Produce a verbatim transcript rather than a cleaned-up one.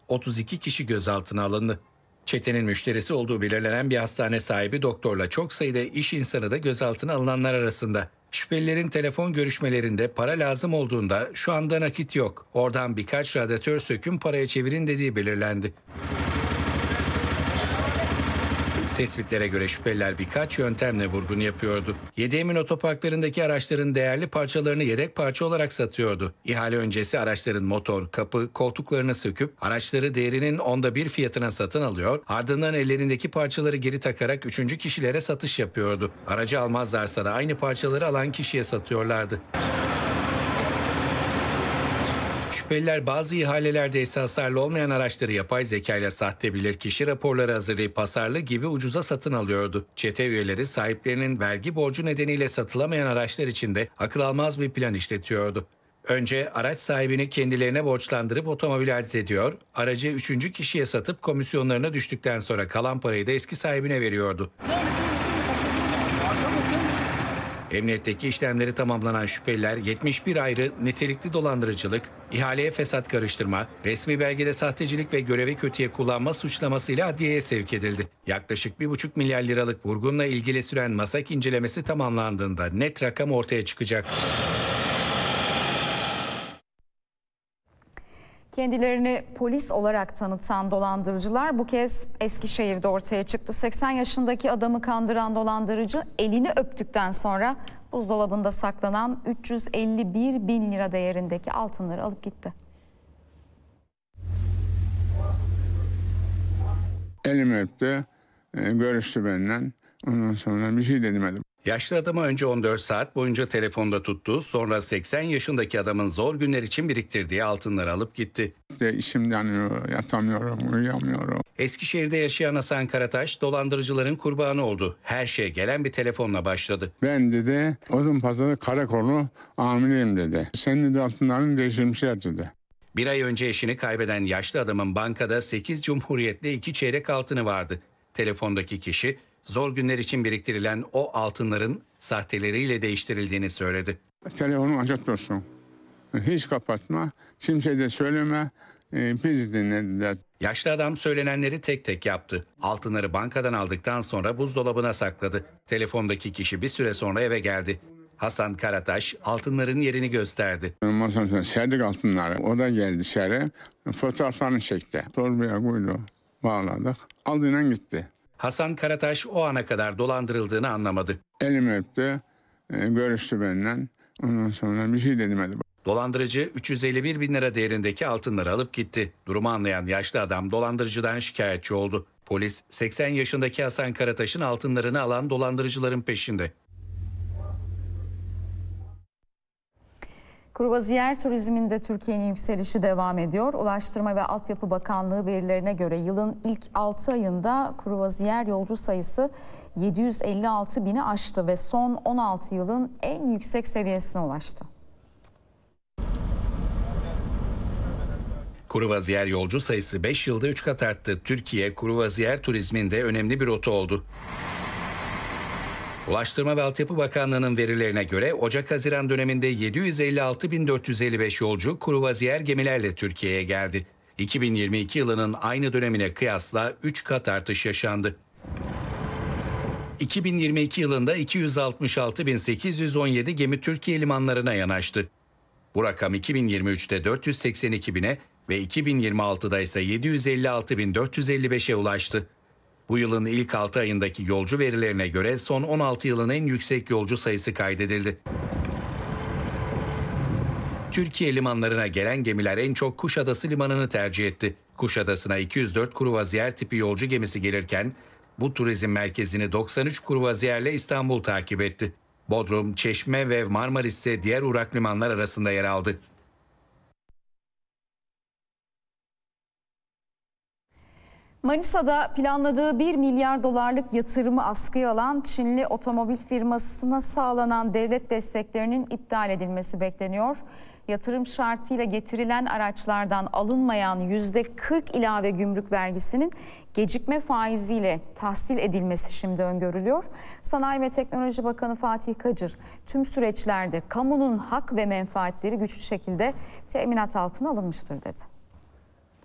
otuz iki kişi gözaltına alındı. Çetenin müşterisi olduğu belirlenen bir hastane sahibi doktorla çok sayıda iş insanı da gözaltına alınanlar arasında. Şüphelilerin telefon görüşmelerinde para lazım olduğunda şu anda nakit yok, oradan birkaç radyatör sökün paraya çevirin dediği belirlendi. Tespitlere göre şüpheliler birkaç yöntemle vurgun yapıyordu. yedi Emin otoparklarındaki araçların değerli parçalarını yedek parça olarak satıyordu. İhale öncesi araçların motor, kapı, koltuklarını söküp araçları değerinin onda bir fiyatına satın alıyor, ardından ellerindeki parçaları geri takarak üçüncü kişilere satış yapıyordu. Aracı almazlarsa da aynı parçaları alan kişiye satıyorlardı. Şüpheliler bazı ihalelerde esasarlı olmayan araçları yapay zekayla sahte bilirkişi raporları hazırlayıp pasarlı gibi ucuza satın alıyordu. Çete üyeleri sahiplerinin vergi borcu nedeniyle satılamayan araçlar için de akıl almaz bir plan işletiyordu. Önce araç sahibini kendilerine borçlandırıp otomobili haciz ediyor, aracı üçüncü kişiye satıp komisyonlarına düştükten sonra kalan parayı da eski sahibine veriyordu. Emniyetteki işlemleri tamamlanan şüpheliler yetmiş bir ayrı nitelikli dolandırıcılık, ihaleye fesat karıştırma, resmi belgede sahtecilik ve görevi kötüye kullanma suçlamasıyla adliyeye sevk edildi. Yaklaşık bir buçuk milyar liralık vurgunla ilgili süren MASAK incelemesi tamamlandığında net rakam ortaya çıkacak. Kendilerini polis olarak tanıtan dolandırıcılar bu kez Eskişehir'de ortaya çıktı. seksen yaşındaki adamı kandıran dolandırıcı elini öptükten sonra buzdolabında saklanan üç yüz elli bir bin lira değerindeki altınları alıp gitti. Elimi öptü, görüştü benden. Ondan sonra bir şey demedim. Yaşlı adamı önce on dört saat boyunca telefonda tuttu, sonra seksen yaşındaki adamın zor günler için biriktirdiği altınları alıp gitti. İşte işim yanıyor, yatamıyorum, uyuyamıyorum. Eskişehir'de yaşayan Hasan Karataş dolandırıcıların kurbanı oldu. Her şeye gelen bir telefonla başladı. Ben dedi, Odunpazarı karakolu amiriyim dedi. Senin de altınlarını değiştirmişler dedi. Bir ay önce eşini kaybeden yaşlı adamın bankada sekiz cumhuriyetle iki çeyrek altını vardı. Telefondaki kişi zor günler için biriktirilen o altınların sahteleriyle değiştirildiğini söyledi. Telefonum açık dursun. Hiç kapatma, kimseye de söyleme, e, biz dinlediler. Yaşlı adam söylenenleri tek tek yaptı. Altınları bankadan aldıktan sonra buzdolabına sakladı. Telefondaki kişi bir süre sonra eve geldi. Hasan Karataş altınların yerini gösterdi. Masanın serdik altınları. O da geldi dışarı, fotoğraflarını çekti. Torbaya koydu, bağladık, aldığıyla gitti. Hasan Karataş o ana kadar dolandırıldığını anlamadı. Elimi öptü, görüştü benden. Ondan sonra bir şey dedim. Dolandırıcı üç yüz elli bir bin lira değerindeki altınları alıp gitti. Durumu anlayan yaşlı adam dolandırıcıdan şikayetçi oldu. Polis seksen yaşındaki Hasan Karataş'ın altınlarını alan dolandırıcıların peşinde. Kruvaziyer turizminde Türkiye'nin yükselişi devam ediyor. Ulaştırma ve Altyapı Bakanlığı verilerine göre yılın ilk altı ayında kruvaziyer yolcu sayısı yedi yüz elli altı bini aştı ve son on altı yılın en yüksek seviyesine ulaştı. Kruvaziyer yolcu sayısı beş yılda üç kat arttı. Türkiye kruvaziyer turizminde önemli bir rota oldu. Ulaştırma ve Altyapı Bakanlığı'nın verilerine göre Ocak-Haziran döneminde yedi yüz elli altı bin dört yüz elli beş yolcu kruvaziyer gemilerle Türkiye'ye geldi. iki bin yirmi iki yılının aynı dönemine kıyasla üç kat artış yaşandı. iki bin yirmi iki yılında iki yüz altmış altı bin sekiz yüz on yedi gemi Türkiye limanlarına yanaştı. Bu rakam iki bin yirmi üçte dört yüz seksen iki bine ve iki bin yirmi altıda ise yedi yüz elli altı bin dört yüz elli beşe ulaştı. Bu yılın ilk altı ayındaki yolcu verilerine göre son on altı yılın en yüksek yolcu sayısı kaydedildi. Türkiye limanlarına gelen gemiler en çok Kuşadası limanını tercih etti. Kuşadası'na iki yüz dört kruvaziyer tipi yolcu gemisi gelirken bu turizm merkezini doksan üç kruvaziyerle İstanbul takip etti. Bodrum, Çeşme ve Marmaris ise diğer uğrak limanlar arasında yer aldı. Manisa'da planladığı bir milyar dolarlık yatırımı askıya alan Çinli otomobil firmasına sağlanan devlet desteklerinin iptal edilmesi bekleniyor. Yatırım şartıyla getirilen araçlardan alınmayan yüzde kırk ilave gümrük vergisinin gecikme faiziyle tahsil edilmesi şimdi öngörülüyor. Sanayi ve Teknoloji Bakanı Fatih Kacır tüm süreçlerde kamunun hak ve menfaatleri güçlü şekilde teminat altına alınmıştır dedi.